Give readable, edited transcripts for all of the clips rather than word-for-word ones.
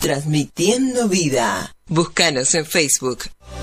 Transmitiendo vida. Búscanos en Facebook.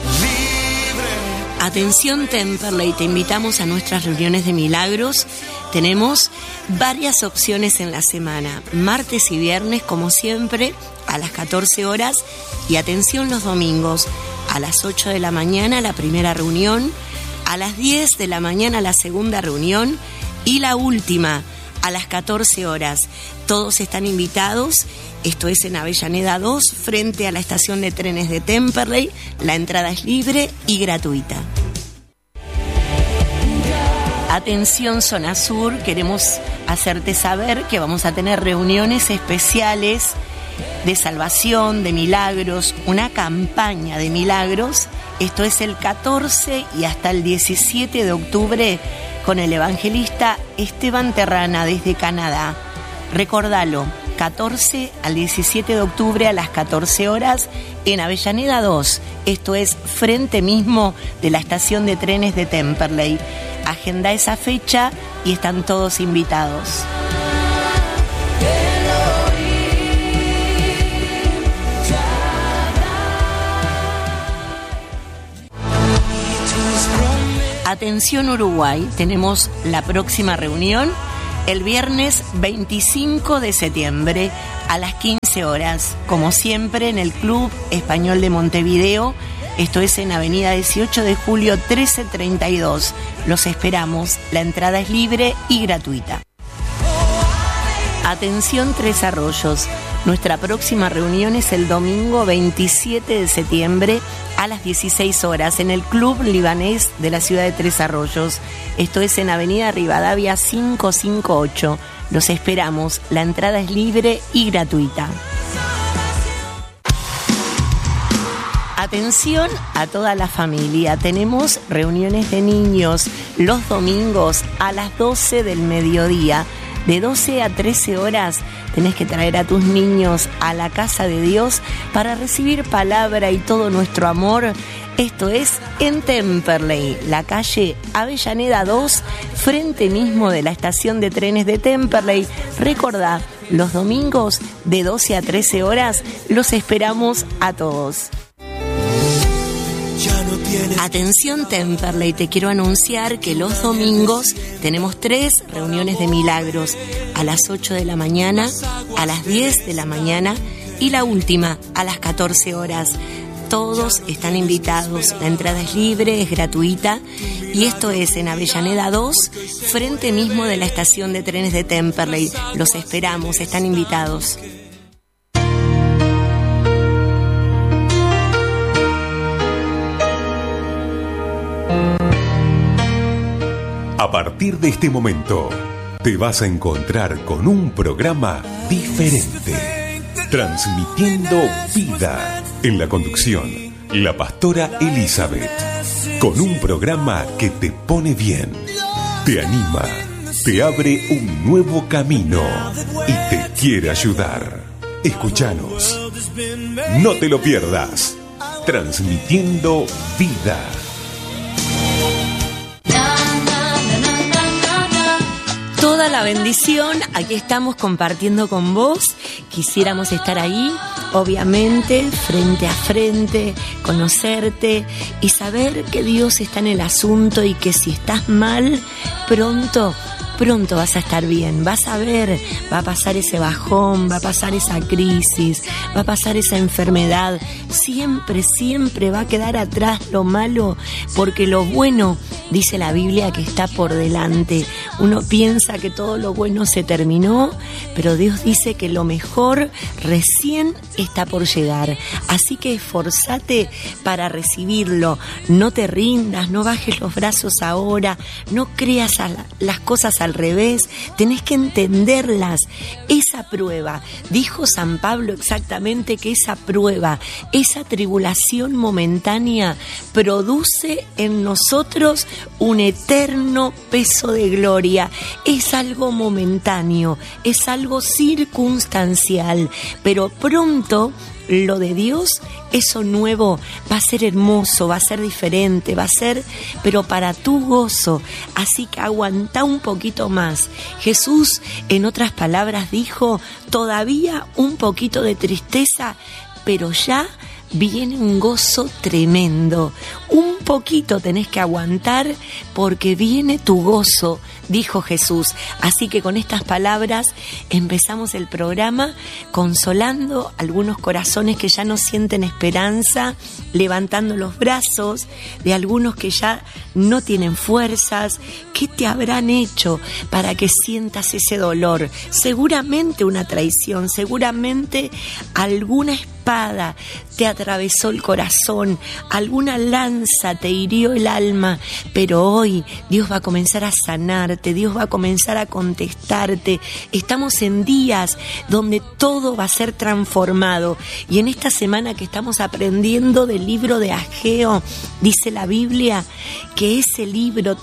Atención Temperley, te invitamos a nuestras reuniones de milagros. Tenemos varias opciones en la semana, martes y viernes como siempre a las 14 horas y atención los domingos a las 8 de la mañana la primera reunión, a las 10 de la mañana la segunda reunión y la última a las 14 horas. Todos están invitados. Esto es en Avellaneda 2, frente a la estación de trenes de Temperley. La entrada es libre y gratuita. Atención Zona Sur, queremos hacerte saber que vamos a tener reuniones especiales de salvación, de milagros, una campaña de milagros. Esto es el 14 y hasta el 17 de octubre con el evangelista Esteban Terrana desde Canadá. Recordalo, 14 al 17 de octubre a las 14 horas en Avellaneda 2. Esto es frente mismo de la estación de trenes de Temperley. Agenda esa fecha y están todos invitados. Atención Uruguay, tenemos la próxima reunión el viernes 25 de septiembre a las 15 horas, como siempre en el Club Español de Montevideo. Esto es en Avenida 18 de Julio 1332. Los esperamos, la entrada es libre y gratuita. Atención Tres Arroyos, nuestra próxima reunión es el domingo 27 de septiembre a las 16 horas en el Club Libanés de la ciudad de Tres Arroyos. Esto es en Avenida Rivadavia 558. Los esperamos, la entrada es libre y gratuita. Atención a toda la familia, tenemos reuniones de niños los domingos a las 12 del mediodía. De 12 a 13 horas tenés que traer a tus niños a la casa de Dios para recibir palabra y todo nuestro amor. Esto es en Temperley, la calle Avellaneda 2, frente mismo de la estación de trenes de Temperley. Recordá, los domingos de 12 a 13 horas los esperamos a todos. Atención Temperley, te quiero anunciar que los domingos tenemos 3 reuniones de milagros, a las 8 de la mañana, a las 10 de la mañana y la última a las 14 horas. Todos están invitados, la entrada es libre, es gratuita y esto es en Avellaneda 2, frente mismo de la estación de trenes de Temperley. Los esperamos, están invitados. A partir de este momento, te vas a encontrar con un programa diferente, transmitiendo vida. En la conducción, la pastora Elizabeth, con un programa que te pone bien, te anima, te abre un nuevo camino y te quiere ayudar. Escúchanos, no te lo pierdas, transmitiendo vida. Toda la bendición, aquí estamos compartiendo con vos. Quisiéramos estar ahí, obviamente, frente a frente, conocerte y saber que Dios está en el asunto y que si estás mal, pronto vas a estar bien, vas a ver, va a pasar ese bajón, va a pasar esa crisis, va a pasar esa enfermedad, siempre va a quedar atrás lo malo, porque lo bueno, dice la Biblia, que está por delante. Uno piensa que todo lo bueno se terminó, pero Dios dice que lo mejor recién está por llegar, así que esforzate para recibirlo, no te rindas, no bajes los brazos ahora, no creas las cosas al revés, tenés que entenderlas. Esa prueba, dijo San Pablo exactamente que esa prueba, esa tribulación momentánea produce en nosotros un eterno peso de gloria. Es algo momentáneo, es algo circunstancial, pero pronto lo de Dios, eso nuevo, va a ser hermoso, va a ser diferente, va a ser, pero para tu gozo. Así que aguanta un poquito poquito más. Jesús, en otras palabras, dijo, todavía un poquito de tristeza, pero ya viene un gozo tremendo. Un poquito tenés que aguantar porque viene tu gozo, dijo Jesús. Así que con estas palabras empezamos el programa consolando algunos corazones que ya no sienten esperanza, levantando los brazos de algunos que ya no tienen fuerzas. ¿Qué te habrán hecho para que sientas ese dolor? Seguramente una traición, seguramente alguna espada te atravesó el corazón, alguna lanza te hirió el alma, pero hoy Dios va a comenzar a sanarte, Dios va a comenzar a contestarte. Estamos en días donde todo va a ser transformado, y en esta semana que estamos aprendiendo del libro de Ageo, dice la Biblia que ese libro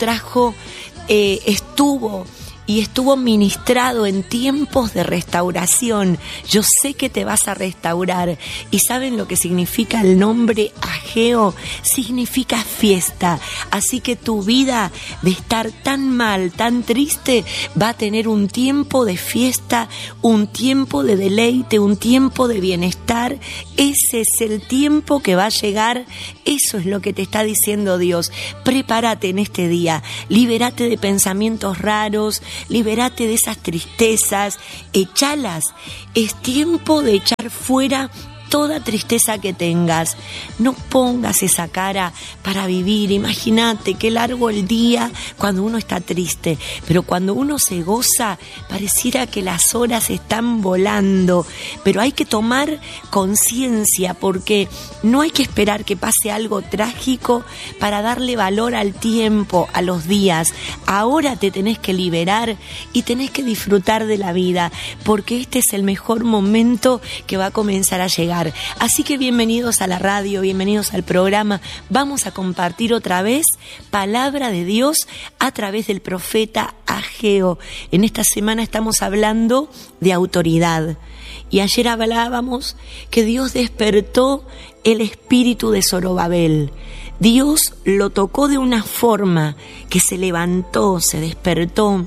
estuvo ministrado en tiempos de restauración. Yo sé que te vas a restaurar. ¿Y saben lo que significa el nombre Ageo? Significa fiesta. Así que tu vida de estar tan mal, tan triste, va a tener un tiempo de fiesta, un tiempo de deleite, un tiempo de bienestar. Ese es el tiempo que va a llegar. Eso es lo que te está diciendo Dios. Prepárate en este día. Libérate de pensamientos raros. Libérate de esas tristezas, échalas. Es tiempo de echar fuera toda tristeza que tengas. No pongas esa cara para vivir. Imagínate qué largo el día cuando uno está triste, pero cuando uno se goza, pareciera que las horas están volando. Pero hay que tomar conciencia, porque no hay que esperar que pase algo trágico para darle valor al tiempo, a los días. Ahora te tenés que liberar y tenés que disfrutar de la vida, porque este es el mejor momento que va a comenzar a llegar. Así que bienvenidos a la radio, bienvenidos al programa. Vamos a compartir otra vez palabra de Dios a través del profeta Ageo. En esta semana estamos hablando de autoridad. Y ayer hablábamos que Dios despertó el espíritu de Zorobabel. Dios lo tocó de una forma que se levantó, se despertó.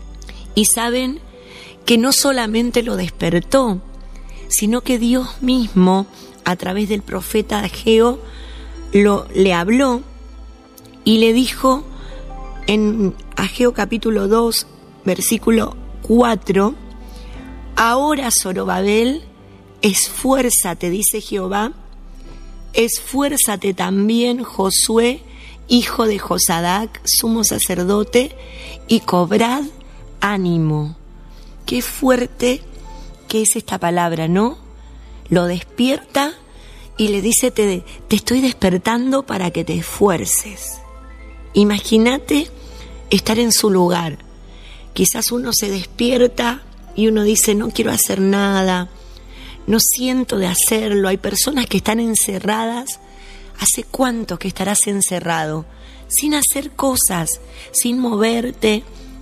Y saben que no solamente lo despertó, sino que Dios mismo, a través del profeta Ageo, le habló y le dijo en Ageo capítulo 2, versículo 4, ahora Zorobabel, esfuérzate, dice Jehová, esfuérzate también Josué, hijo de Josadac, sumo sacerdote, y cobrad ánimo. Qué fuerte que es esta palabra, ¿no? Lo despierta y le dice, te estoy despertando para que te esfuerces. Imagínate estar en su lugar. Quizás uno se despierta y uno dice, no quiero hacer nada, no siento de hacerlo. Hay personas que están encerradas. ¿Hace cuánto que estarás encerrado? Sin hacer cosas, sin moverte,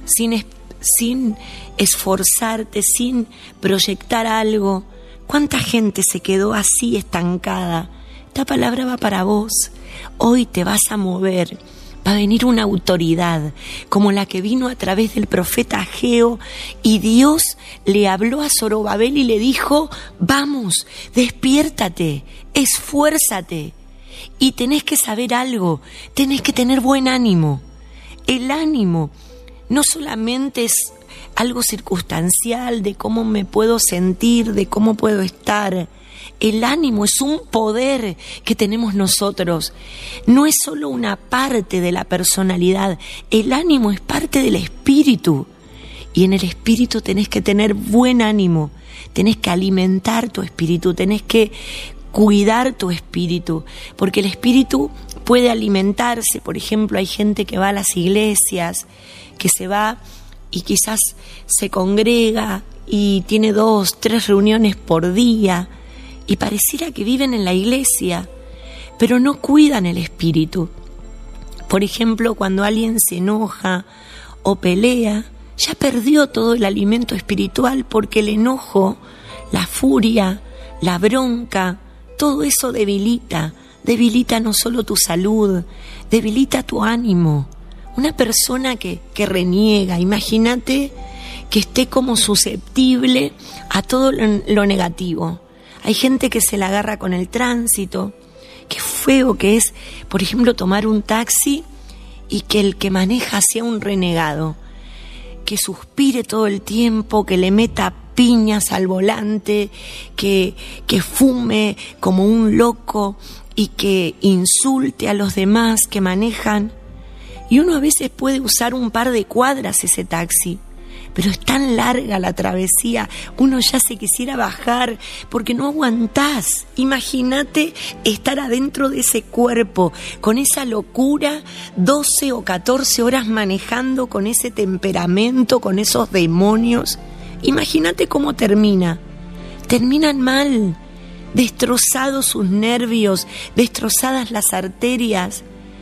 sin esforzarte, sin proyectar algo. ¿Cuánta gente se quedó así estancada? Esta palabra va para vos. Hoy te vas a mover. Va a venir una autoridad como la que vino a través del profeta Ageo, y Dios le habló a Zorobabel y le dijo, vamos, despiértate, esfuérzate. Y tenés que saber algo, tenés que tener buen ánimo. El ánimo no solamente es algo circunstancial de cómo me puedo sentir, de cómo puedo estar. El ánimo es un poder que tenemos nosotros. No es solo una parte de la personalidad. El ánimo es parte del espíritu. Y en el espíritu tenés que tener buen ánimo. Tenés que alimentar tu espíritu. Tenés que cuidar tu espíritu. Porque el espíritu puede alimentarse. Por ejemplo, hay gente que va a las iglesias, que se va y quizás se congrega y tiene 2, 3 reuniones por día y pareciera que viven en la iglesia, pero no cuidan el espíritu. Por ejemplo, cuando alguien se enoja o pelea, ya perdió todo el alimento espiritual, porque el enojo, la furia, la bronca, todo eso debilita no solo tu salud, debilita tu ánimo. Una persona que reniega, imagínate que esté como susceptible a todo lo negativo. Hay gente que se la agarra con el tránsito. Qué feo que es, por ejemplo, tomar un taxi y que el que maneja sea un renegado, que suspire todo el tiempo, que le meta piñas al volante, que fume como un loco y que insulte a los demás que manejan. Y uno a veces puede usar un par de cuadras ese taxi, pero es tan larga la travesía, uno ya se quisiera bajar porque no aguantás. Imagínate estar adentro de ese cuerpo, con esa locura, 12 o 14 horas manejando con ese temperamento, con esos demonios. Imagínate cómo termina. Terminan mal, destrozados sus nervios, destrozadas las arterias.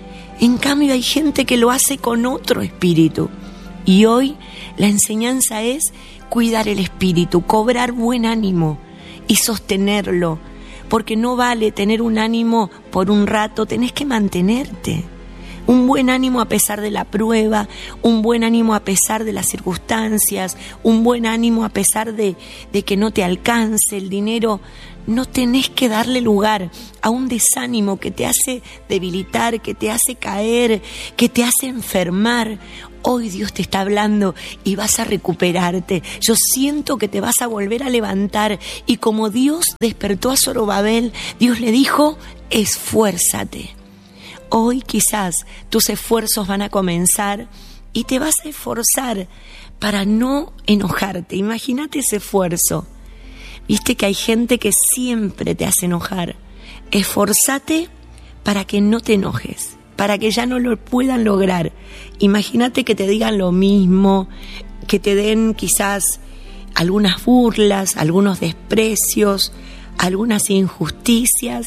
En cambio hay gente que lo hace con otro espíritu. Y hoy la enseñanza es cuidar el espíritu, cobrar buen ánimo y sostenerlo, porque no vale tener un ánimo por un rato, tenés que mantenerte. Un buen ánimo a pesar de la prueba, un buen ánimo a pesar de las circunstancias, un buen ánimo a pesar de que no te alcance el dinero. No tenés que darle lugar a un desánimo que te hace debilitar, que te hace caer, que te hace enfermar. Hoy Dios te está hablando y vas a recuperarte. Yo siento que te vas a volver a levantar. Y como Dios despertó a Zorobabel, Dios le dijo, esfuérzate. Hoy quizás tus esfuerzos van a comenzar y te vas a esforzar para no enojarte. Imagínate ese esfuerzo. Viste que hay gente que siempre te hace enojar. Esforzate para que no te enojes, para que ya no lo puedan lograr. Imagínate que te digan lo mismo, que te den quizás algunas burlas, algunos desprecios, algunas injusticias,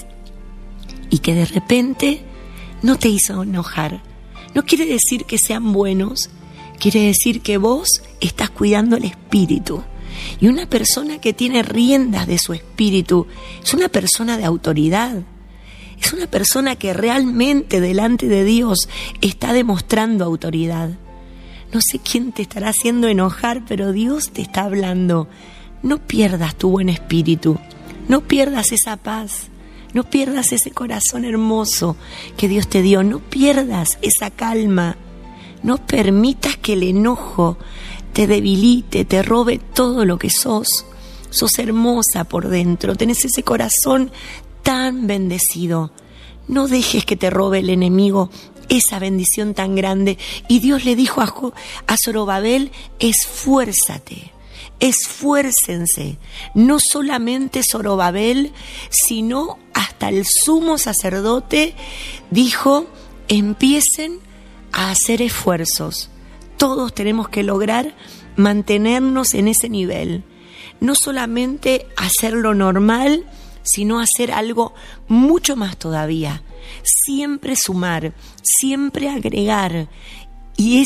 y que de repente no te hizo enojar. No quiere decir que sean buenos, quiere decir que vos estás cuidando el espíritu. Y una persona que tiene riendas de su espíritu es una persona de autoridad. Es una persona que realmente delante de Dios está demostrando autoridad. No sé quién te estará haciendo enojar, pero Dios te está hablando. No pierdas tu buen espíritu, no pierdas esa paz, no pierdas ese corazón hermoso que Dios te dio, no pierdas esa calma, no permitas que el enojo te debilite, te robe todo lo que sos. Sos hermosa por dentro, tenés ese corazón tan bendecido. No dejes que te robe el enemigo esa bendición tan grande. Y Dios le dijo a Zorobabel, esfuérzate, esfuércense. No solamente Zorobabel, sino hasta el sumo sacerdote dijo, empiecen a hacer esfuerzos. Todos tenemos que lograr mantenernos en ese nivel. No solamente hacer lo normal, sino hacer algo mucho más todavía. Siempre sumar, siempre agregar. Y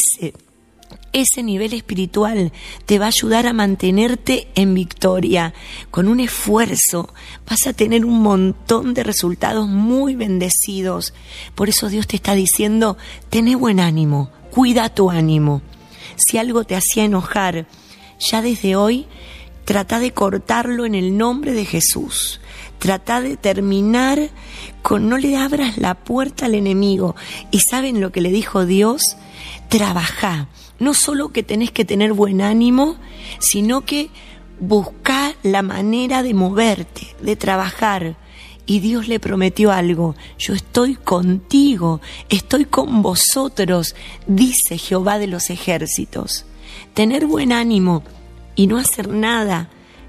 ese nivel espiritual te va a ayudar a mantenerte en victoria. Con un esfuerzo vas a tener un montón de resultados muy bendecidos. Por eso Dios te está diciendo, tené buen ánimo, cuida tu ánimo. Si algo te hacía enojar, ya desde hoy trata de cortarlo en el nombre de Jesús. Trata de terminar con no le abras la puerta al enemigo. ¿Y saben lo que le dijo Dios? Trabajá. No solo que tenés que tener buen ánimo, sino que buscá la manera de moverte, de trabajar. Y Dios le prometió algo, yo estoy contigo, estoy con vosotros, dice Jehová de los ejércitos. Tener buen ánimo y no hacer nada,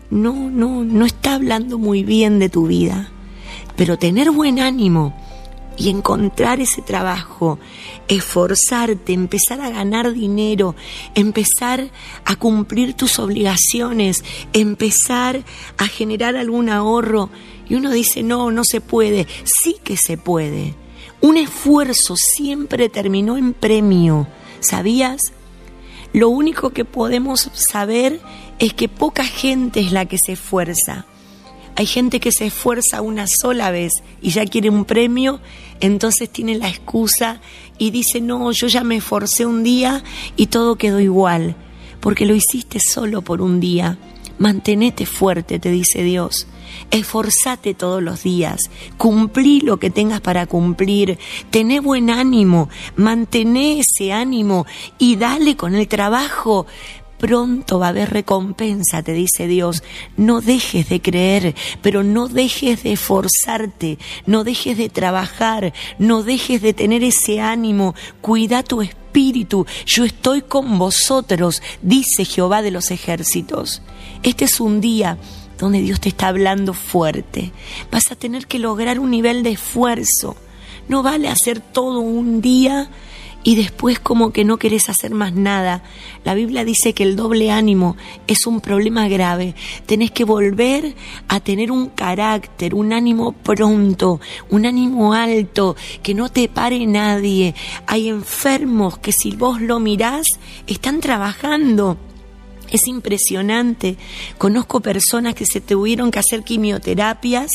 no está hablando muy bien de tu vida. Pero tener buen ánimo y encontrar ese trabajo, esforzarte, empezar a ganar dinero, empezar a cumplir tus obligaciones, empezar a generar algún ahorro. Y uno dice, no se puede. Sí que se puede. Un esfuerzo siempre terminó en premio. ¿Sabías? Lo único que podemos saber es que poca gente es la que se esfuerza. Hay gente que se esfuerza una sola vez y ya quiere un premio, entonces tiene la excusa y dice, no, yo ya me esforcé un día y todo quedó igual, porque lo hiciste solo por un día. Mantenete fuerte, te dice Dios. Esforzate todos los días, cumplí lo que tengas para cumplir, tené buen ánimo, mantené ese ánimo y dale con el trabajo. Pronto va a haber recompensa, te dice Dios. No dejes de creer, pero no dejes de esforzarte, no dejes de trabajar, no dejes de tener ese ánimo. Cuida tu espíritu, yo estoy con vosotros, dice Jehová de los ejércitos. Este es un día donde Dios te está hablando fuerte. Vas a tener que lograr un nivel de esfuerzo. No vale hacer todo un día y después como que no querés hacer más nada. La Biblia dice que el doble ánimo es un problema grave. Tenés que volver a tener un carácter, un ánimo pronto, un ánimo alto, que no te pare nadie. Hay enfermos que si vos lo mirás, están trabajando. Es impresionante. Conozco personas que se tuvieron que hacer quimioterapias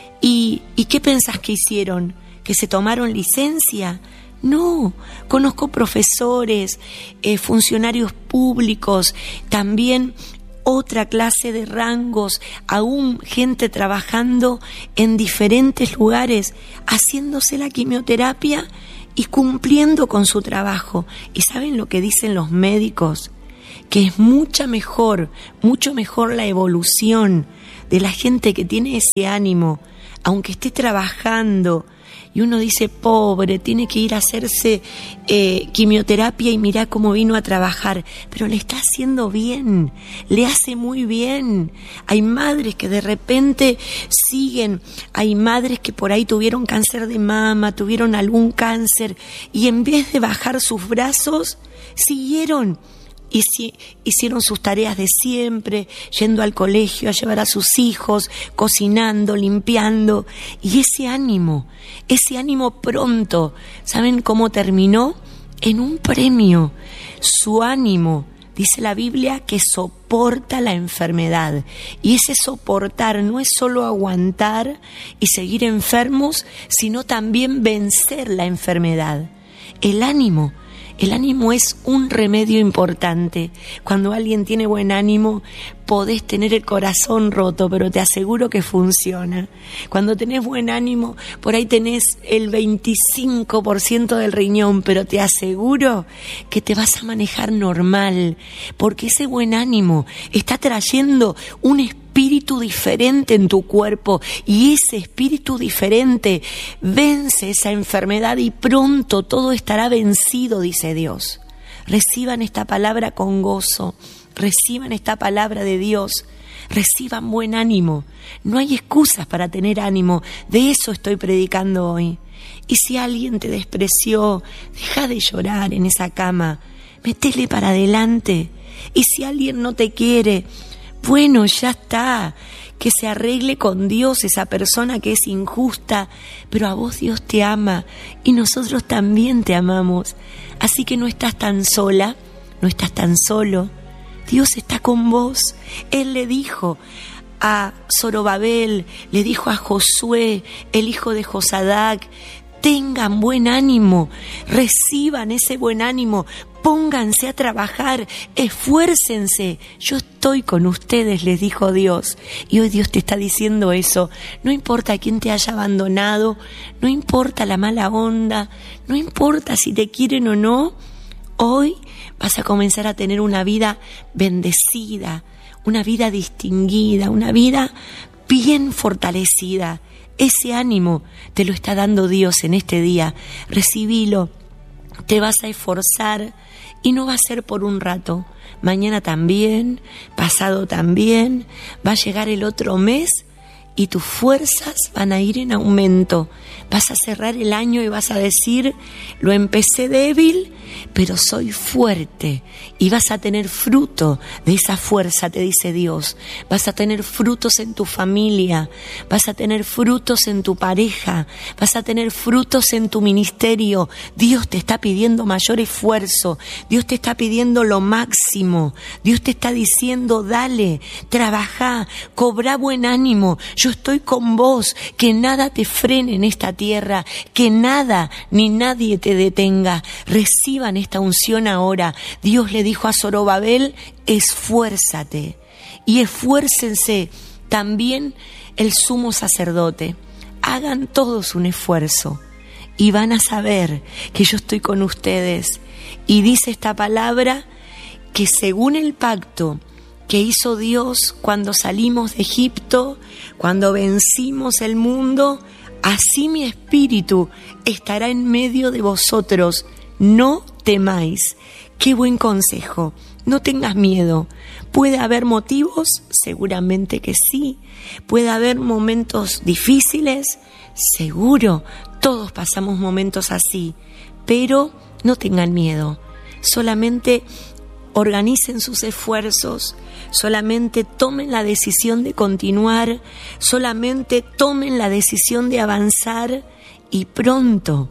y ¿qué pensás que hicieron? ¿Que se tomaron licencia? No, conozco profesores, funcionarios públicos, también otra clase de rangos, aún gente trabajando en diferentes lugares, haciéndose la quimioterapia y cumpliendo con su trabajo. ¿Y saben lo que dicen los médicos? Que es mucho mejor la evolución de la gente que tiene ese ánimo, aunque esté trabajando. Y uno dice, pobre, tiene que ir a hacerse quimioterapia y mirá cómo vino a trabajar. Pero le está haciendo bien, le hace muy bien. Hay madres que de repente siguen, hay madres que por ahí tuvieron cáncer de mama, tuvieron algún cáncer, y en vez de bajar sus brazos, siguieron. Y hicieron sus tareas de siempre, yendo al colegio a llevar a sus hijos, cocinando, limpiando. Y ese ánimo pronto, ¿saben cómo terminó? En un premio. Su ánimo, dice la Biblia, que soporta la enfermedad. Y ese soportar no es solo aguantar y seguir enfermos, sino también vencer la enfermedad. El ánimo es un remedio importante. Cuando alguien tiene buen ánimo, podés tener el corazón roto, pero te aseguro que funciona. Cuando tenés buen ánimo, por ahí tenés el 25% del riñón, pero te aseguro que te vas a manejar normal, porque ese buen ánimo está trayendo un espíritu diferente en tu cuerpo, y ese espíritu diferente vence esa enfermedad y pronto todo estará vencido, dice Dios. Reciban esta palabra con gozo, reciban esta palabra de Dios, reciban buen ánimo. No hay excusas para tener ánimo, de eso estoy predicando hoy. Y si alguien te despreció, deja de llorar en esa cama, métele para adelante. Y si alguien no te quiere, bueno, ya está, que se arregle con Dios esa persona que es injusta, pero a vos Dios te ama y nosotros también te amamos. Así que no estás tan sola, no estás tan solo, Dios está con vos. Él le dijo a Zorobabel, le dijo a Josué, el hijo de Josadac, tengan buen ánimo, reciban ese buen ánimo, pónganse a trabajar, esfuércense, yo estoy con ustedes, les dijo Dios. Y hoy Dios te está diciendo eso. No importa quién te haya abandonado, no importa la mala onda, no importa si te quieren o no, hoy vas a comenzar a tener una vida bendecida, una vida distinguida, una vida bien fortalecida. Ese ánimo te lo está dando Dios en este día. Recibilo, te vas a esforzar y no va a ser por un rato. Mañana también, pasado también, va a llegar el otro mes y tus fuerzas van a ir en aumento. Vas a cerrar el año y vas a decir, lo empecé débil, pero soy fuerte. Y vas a tener fruto de esa fuerza, te dice Dios. Vas a tener frutos en tu familia, vas a tener frutos en tu pareja, vas a tener frutos en tu ministerio. Dios te está pidiendo mayor esfuerzo, Dios te está pidiendo lo máximo. Dios te está diciendo, dale, trabajá, cobra buen ánimo. Yo estoy con vos, que nada te frene en esta tierra, que nada ni nadie te detenga. Reciban esta unción ahora. Dios le dijo a Zorobabel, esfuérzate, y esfuércense también el sumo sacerdote. Hagan todos un esfuerzo y van a saber que yo estoy con ustedes. Y dice esta palabra que según el pacto que hizo Dios cuando salimos de Egipto, cuando vencimos el mundo, así mi espíritu estará en medio de vosotros. No temáis. Qué buen consejo. No tengas miedo. ¿Puede haber motivos? Seguramente que sí. ¿Puede haber momentos difíciles? Seguro. Todos pasamos momentos así. Pero no tengan miedo. Solamente organicen sus esfuerzos, solamente tomen la decisión de continuar, solamente tomen la decisión de avanzar y pronto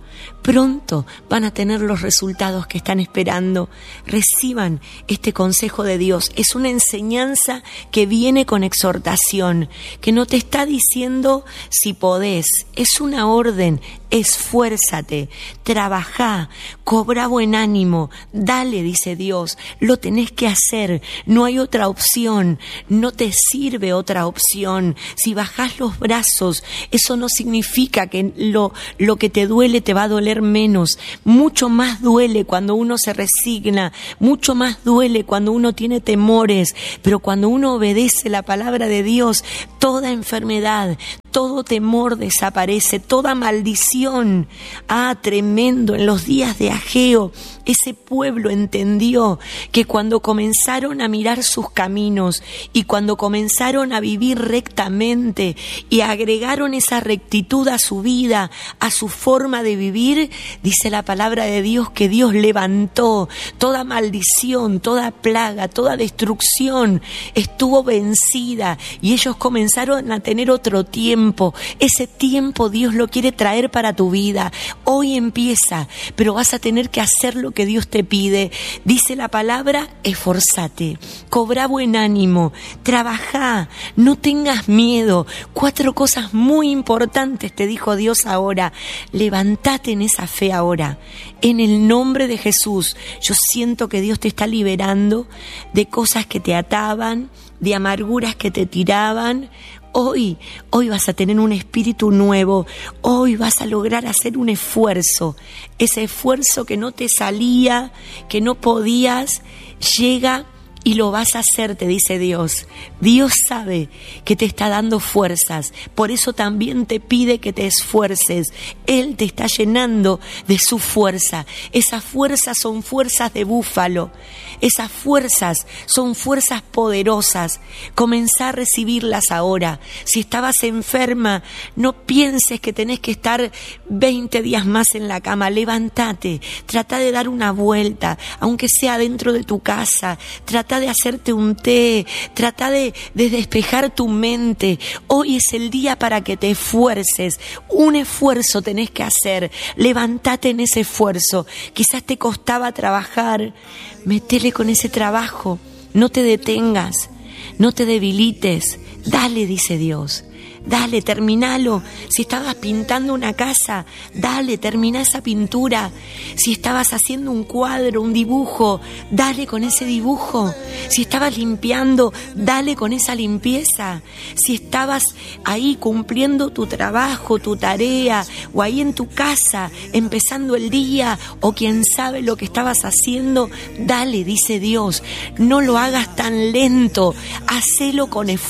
van a tener los resultados que están esperando. Reciban este consejo de Dios. Es una enseñanza que viene con exhortación, que no te está diciendo si podés, es una orden. Esfuérzate, trabajá, cobra buen ánimo, dale, dice Dios, lo tenés que hacer, no hay otra opción, no te sirve otra opción. Si bajás los brazos, eso no significa que lo que te duele te va a doler menos. Mucho más duele cuando uno se resigna, mucho más duele cuando uno tiene temores, pero cuando uno obedece la palabra de Dios, toda enfermedad, todo temor desaparece, toda maldición. Tremendo. En los días de Ageo, ese pueblo entendió que cuando comenzaron a mirar sus caminos y cuando comenzaron a vivir rectamente y agregaron esa rectitud a su vida, a su forma de vivir, dice la palabra de Dios que Dios levantó toda maldición, toda plaga, toda destrucción, estuvo vencida y ellos comenzaron a tener otro tiempo. Ese tiempo Dios lo quiere traer para tu vida. Hoy empieza, pero vas a tener que hacer lo que Dios te pide. Dice la palabra, esforzate, cobra buen ánimo, trabajá, no tengas miedo. 4 cosas muy importantes te dijo Dios ahora. Levántate en esa fe ahora. En el nombre de Jesús, yo siento que Dios te está liberando de cosas que te ataban, de amarguras que te tiraban. Hoy vas a tener un espíritu nuevo, hoy vas a lograr hacer un esfuerzo, ese esfuerzo que no te salía, que no podías, llega y lo vas a hacer, te dice Dios. Dios sabe que te está dando fuerzas, por eso también te pide que te esfuerces. Él te está llenando de su fuerza. Esas fuerzas son fuerzas de búfalo. Esas fuerzas son fuerzas poderosas. Comenzá a recibirlas ahora. Si estabas enferma, no pienses que tenés que estar 20 días más en la cama. Levántate, trata de dar una vuelta, aunque sea dentro de tu casa. Trata de hacerte un té, trata de despejar tu mente. Hoy es el día para que te esfuerces. Un esfuerzo tenés que hacer. Levántate en ese esfuerzo. Quizás te costaba trabajar. Métele con ese trabajo. No te detengas. No te debilites. Dale, dice Dios. Dale, terminalo. Si estabas pintando una casa, dale, termina esa pintura. Si estabas haciendo un cuadro, un dibujo, dale con ese dibujo. Si estabas limpiando, dale con esa limpieza. Si estabas ahí cumpliendo tu trabajo, tu tarea, o ahí en tu casa, empezando el día, o quién sabe lo que estabas haciendo, dale, dice Dios. No lo hagas tan lento, hacelo con esfuerzo.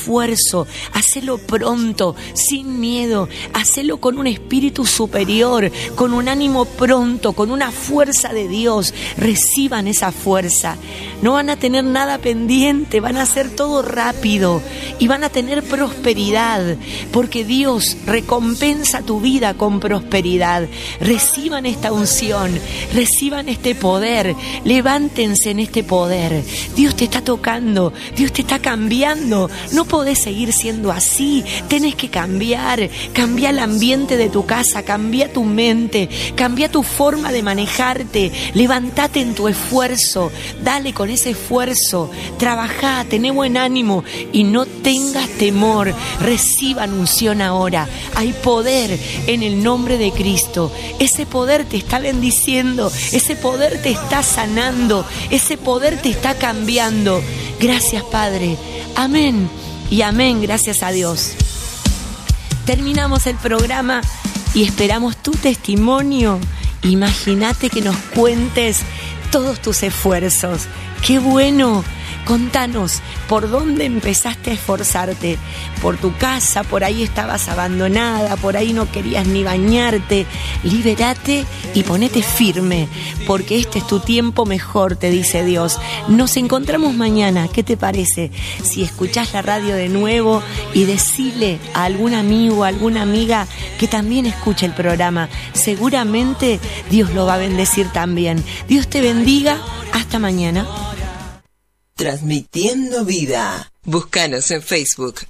esfuerzo, hacelo pronto, sin miedo, hacelo con un espíritu superior, con un ánimo pronto, con una fuerza de Dios. Reciban esa fuerza. No van a tener nada pendiente, van a hacer todo rápido y van a tener prosperidad, porque Dios recompensa tu vida con prosperidad. Reciban esta unción, reciban este poder, levántense en este poder. Dios te está tocando, Dios te está cambiando. No podés seguir siendo así, tenés que cambiar. Cambia el ambiente de tu casa, cambia tu mente, cambia tu forma de manejarte. Levántate en tu esfuerzo, dale con ese esfuerzo, trabajá, tené buen ánimo y no tengas temor. Reciban unción ahora. Hay poder en el nombre de Cristo. Ese poder te está bendiciendo, ese poder te está sanando, ese poder te está cambiando. Gracias, Padre. Amén y amén. Gracias a Dios. Terminamos el programa y esperamos tu testimonio. Imagínate que nos cuentes todos tus esfuerzos. ¡Qué bueno! Contanos, ¿por dónde empezaste a esforzarte? Por tu casa, por ahí estabas abandonada, por ahí no querías ni bañarte. Libérate y ponete firme, porque este es tu tiempo mejor, te dice Dios. Nos encontramos mañana, ¿qué te parece? Si escuchás la radio de nuevo y decile a algún amigo, a alguna amiga que también escuche el programa. Seguramente Dios lo va a bendecir también. Dios te bendiga. Hasta mañana. Transmitiendo vida. Búscanos en Facebook.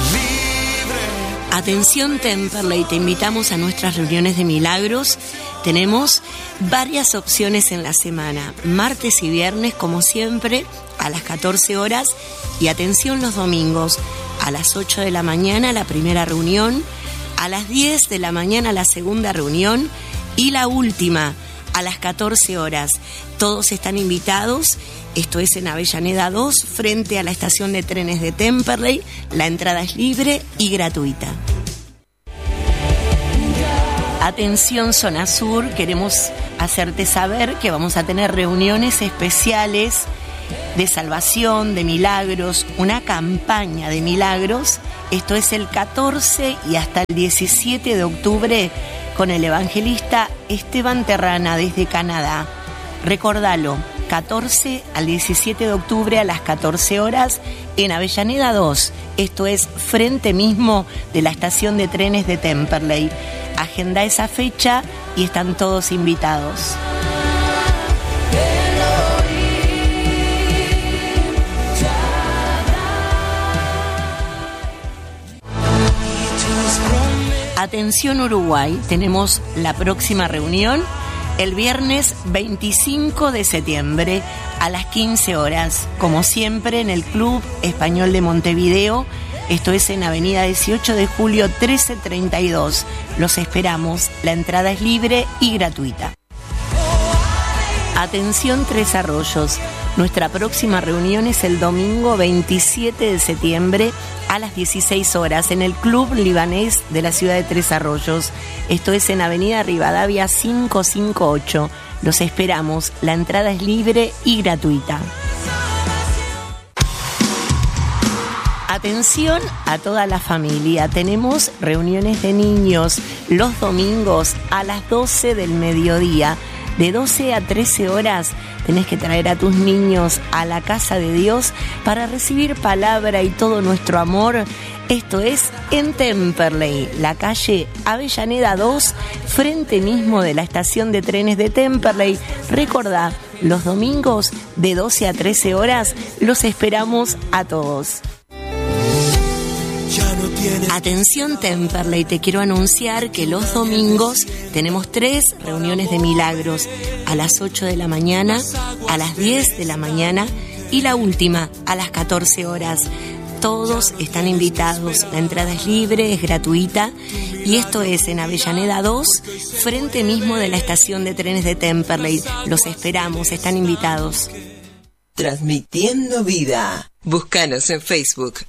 Atención Temperley, te invitamos a nuestras reuniones de milagros. Tenemos varias opciones en la semana, martes y viernes como siempre a las 14 horas y atención los domingos a las 8 de la mañana la primera reunión, a las 10 de la mañana la segunda reunión y la última a las 14 horas. Todos están invitados. Esto es en Avellaneda 2, frente a la estación de trenes de Temperley. La entrada es libre y gratuita. Atención Zona Sur, queremos hacerte saber que vamos a tener reuniones especiales de salvación, de milagros, una campaña de milagros. Esto es el 14 y hasta el 17 de octubre con el evangelista Esteban Terrana desde Canadá. Recordalo, 14 al 17 de octubre a las 14 horas en Avellaneda 2. Esto es frente mismo de la estación de trenes de Temperley. Agenda esa fecha y están todos invitados. Atención Uruguay, tenemos la próxima reunión el viernes 25 de septiembre a las 15 horas, como siempre en el Club Español de Montevideo. Esto es en Avenida 18 de Julio 1332. Los esperamos, la entrada es libre y gratuita. Atención Tres Arroyos, nuestra próxima reunión es el domingo 27 de septiembre a las 16 horas en el Club Libanés de la ciudad de Tres Arroyos. Esto es en Avenida Rivadavia 558. Los esperamos, la entrada es libre y gratuita. Atención a toda la familia, tenemos reuniones de niños los domingos a las 12 del mediodía. De 12 a 13 horas tenés que traer a tus niños a la casa de Dios para recibir palabra y todo nuestro amor. Esto es en Temperley, la calle Avellaneda 2, frente mismo de la estación de trenes de Temperley. Recordá, los domingos de 12 a 13 horas los esperamos a todos. Atención Temperley, te quiero anunciar que los domingos tenemos 3 reuniones de milagros, a las 8 de la mañana, a las 10 de la mañana y la última a las 14 horas. Todos están invitados, la entrada es libre, es gratuita y esto es en Avellaneda 2, frente mismo de la estación de trenes de Temperley. Los esperamos, están invitados. Transmitiendo vida. Búscanos en Facebook.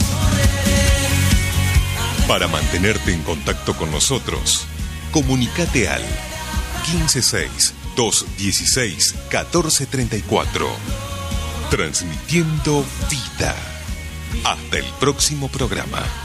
Para mantenerte en contacto con nosotros, comunícate al 156-216-1434. Transmitiendo vida. Hasta el próximo programa.